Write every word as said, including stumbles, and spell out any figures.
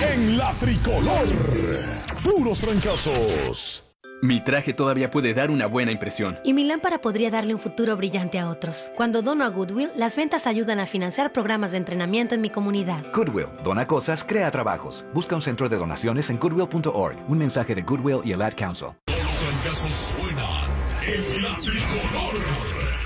en la tricolor. Puros trancazos. Mi traje todavía puede dar una buena impresión. Y mi lámpara podría darle un futuro brillante a otros. Cuando dono a Goodwill, las ventas ayudan a financiar programas de entrenamiento en mi comunidad. Goodwill, dona cosas, crea trabajos. Busca un centro de donaciones en goodwill punto org. Un mensaje de Goodwill y el Ad Council. Los trancazos suenan en la